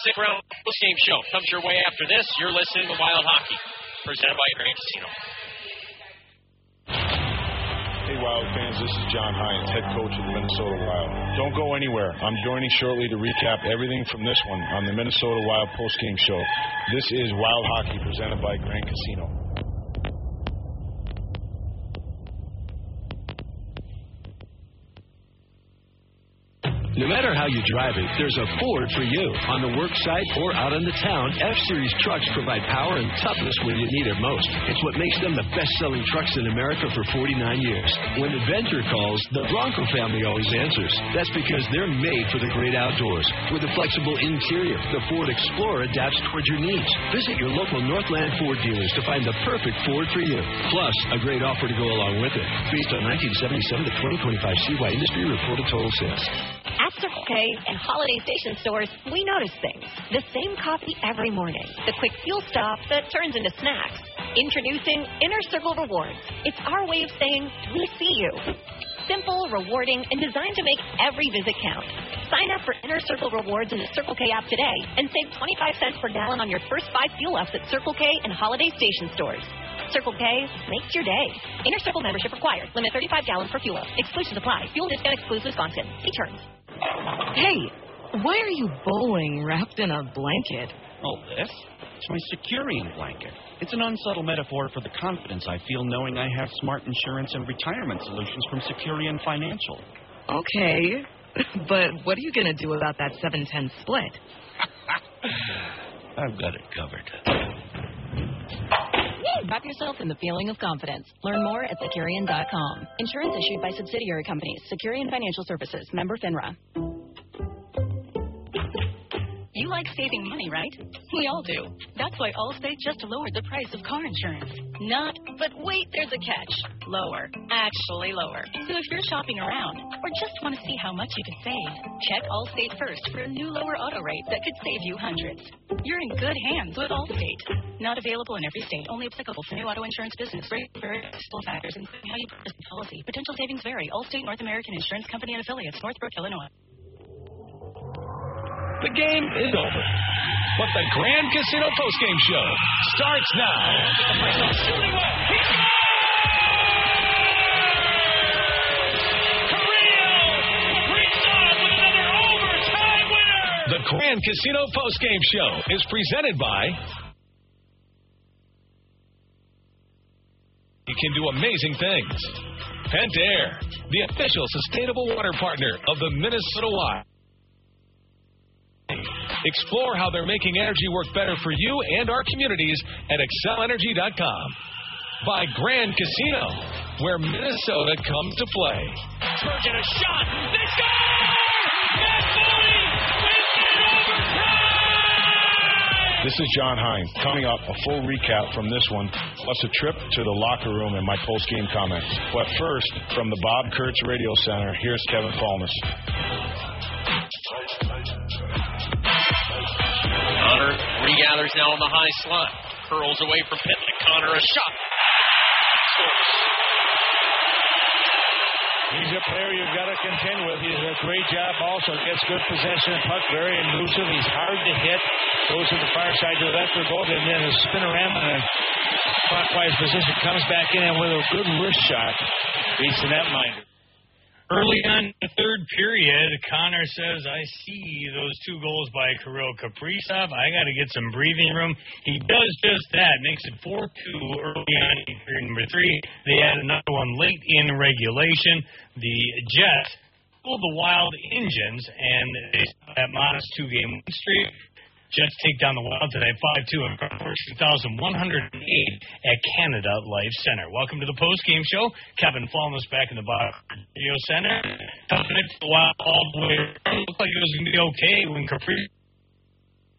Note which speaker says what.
Speaker 1: Stick around. This game show comes your way after this. You're listening to Wild Hockey, presented by Grand Casino.
Speaker 2: Hey, Wild fans, this is John Hines, head coach of the Minnesota Wild. Don't go anywhere. I'm joining shortly to recap everything from this one on the Minnesota Wild postgame show. This is Wild Hockey, presented by Grand Casino.
Speaker 3: No matter how you drive it, there's a Ford for you. On the work site or out in the town, F-Series trucks provide power and toughness when you need it most. It's what makes them the best-selling trucks in America for 49 years. When adventure calls, the Bronco family always answers. That's because they're made for the great outdoors. With a flexible interior, the Ford Explorer adapts toward your needs. Visit your local Northland Ford dealers to find the perfect Ford for you. Plus, a great offer to go along with it. Based on 1977 to 2025 CY industry reported total sales.
Speaker 4: At Circle K and Holiday Station stores, we notice things. The same coffee every morning. The quick fuel stop that turns into snacks. Introducing Inner Circle Rewards. It's our way of saying, we see you. Simple, rewarding, and designed to make every visit count. Sign up for Inner Circle Rewards in the Circle K app today and save 25 cents per gallon on your first 5 fuel ups at Circle K and Holiday Station stores. Circle K makes your day. Inner Circle membership required. Limit 35 gallons per fuel up. Exclusions apply. Fuel discount excludes Wisconsin. See terms.
Speaker 5: Hey, why are you bowling wrapped in a blanket?
Speaker 6: Oh, this? It's my Securian blanket. It's an unsubtle metaphor for the confidence I feel knowing I have smart insurance and retirement solutions from Securian Financial.
Speaker 5: Okay, but what are you going to do about that 7-10 split?
Speaker 6: I've got it covered.
Speaker 7: Wrap yourself in the feeling of confidence. Learn more at Securian.com. Insurance issued by subsidiary companies. Securian Financial Services. Member FINRA.
Speaker 8: You like saving money, right? We all do. That's why Allstate just lowered the price of car insurance. Not, but wait, there's a catch. Lower. Actually lower. So if you're shopping around or just want to see how much you could save, check Allstate first for a new lower auto rate that could save you hundreds. You're in good hands with Allstate. Not available in every state. Only applicable for new auto insurance business. Various factors including how you purchase the policy. Potential savings vary. Allstate North American Insurance Company and affiliates. Northbrook, Illinois.
Speaker 9: The game is over, but the Grand Casino postgame show starts now. Shooting well. He scores! Brings on with another overtime winner. The Grand Casino postgame show is presented by. You can do amazing things. Pentair, the official sustainable water partner of the Minnesota Wild. Explore how they're making energy work better for you and our communities at ExcelEnergy.com. By Grand Casino, where Minnesota comes to play.
Speaker 1: Spurgeon, a shot. They score! Matt Foley wins it in overtime!
Speaker 2: This is John Hines. Coming up, a full recap from this one, plus a trip to the locker room and my post-game comments. But first, from the Bob Kurtz Radio Center, here's Kevin Falness.
Speaker 1: Connor regathers now in the high slot. Curls away from Pitlick. Connor, a shot. Scores.
Speaker 10: He's a player you've got to contend with. He does a great job also. Gets good possession of puck, very elusive. He's hard to hit. Goes to the far side to the left for goal, and then a spin around in a clockwise position. Comes back in and with a good wrist shot. Beats the netminder.
Speaker 11: Early on in the third period, Connor says, I see those 2 goals by Kirill Kaprizov. I got to get some breathing room. He does just that. Makes it 4-2 early on in period number 3. They had another one late in regulation. The Jets pulled the Wild engines, and they saw that modest 2-game win streak. Jets take down the Wild today, 5-2 in 2,108 at Canada Life Center. Welcome to the post-game show. Kevin Falness back in the Bob Radio Center. Coming into the Wild all the way. It looked like it was going to be okay when Kaprizov